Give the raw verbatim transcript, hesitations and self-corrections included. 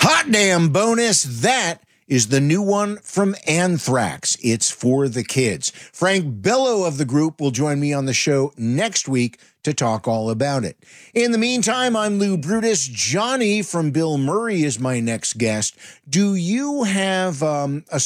Hot damn bonus. That is the new one from Anthrax. It's for the kids. Frank Bello of the group will join me on the show next week to talk all about it. In the meantime, I'm Lou Brutus. Johnny from Bill Murray is my next guest. Do you have um, a